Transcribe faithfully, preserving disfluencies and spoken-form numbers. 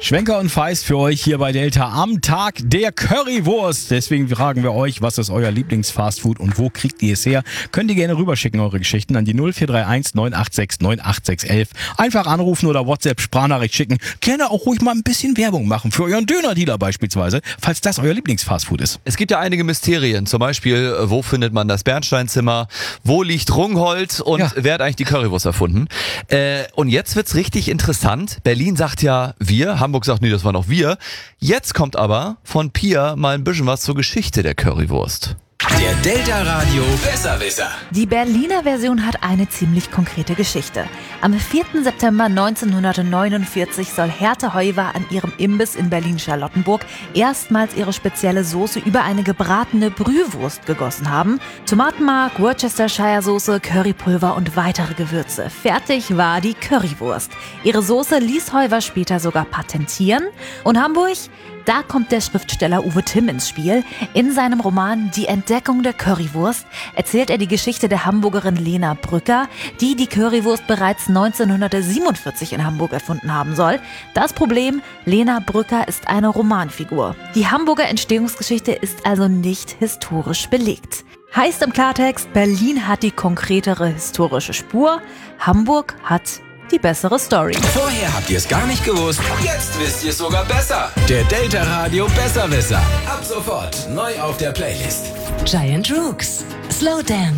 Schwenker und Feist für euch hier bei Delta am Tag der Currywurst. Deswegen fragen wir euch, was ist euer Lieblingsfastfood und wo kriegt ihr es her? Könnt ihr gerne rüberschicken, eure Geschichten an die null vier drei eins neun acht sechs neun acht sechs eins eins. Einfach anrufen oder WhatsApp-Sprachnachricht schicken. Gerne auch ruhig mal ein bisschen Werbung machen für euren Dönerdealer beispielsweise, falls das euer Lieblingsfastfood ist. Es gibt ja einige Mysterien, zum Beispiel, wo findet man das Bernsteinzimmer, wo liegt Rungholt und ja. wer hat eigentlich die Currywurst erfunden? Äh, und jetzt wird's richtig interessant. Berlin sagt ja wir, Hamburg sagt, nee, das waren auch wir. Jetzt kommt aber von Pia mal ein bisschen was zur Geschichte der Currywurst. Der Delta Radio Besserwisser. Die Berliner Version hat eine ziemlich konkrete Geschichte. Am vierten September neunzehnhundertneunundvierzig soll Hertha Heuwer an ihrem Imbiss in Berlin-Charlottenburg erstmals ihre spezielle Soße über eine gebratene Brühwurst gegossen haben. Tomatenmark, Worcestershire-Soße, Currypulver und weitere Gewürze. Fertig war die Currywurst. Ihre Soße ließ Heuwer später sogar patentieren. Und Hamburg? Da kommt der Schriftsteller Uwe Timm ins Spiel. In seinem Roman Die Entdeckung der Currywurst erzählt er die Geschichte der Hamburgerin Lena Brücker, die die Currywurst bereits neunzehnhundertsiebenundvierzig in Hamburg erfunden haben soll. Das Problem, Lena Brücker ist eine Romanfigur. Die Hamburger Entstehungsgeschichte ist also nicht historisch belegt. Heißt im Klartext, Berlin hat die konkretere historische Spur, Hamburg hat die bessere Story. Vorher habt ihr es gar nicht gewusst, jetzt wisst ihr es sogar besser. Der Delta Radio Besserwisser. Ab sofort neu auf der Playlist. Giant Rooks. Slow Dance.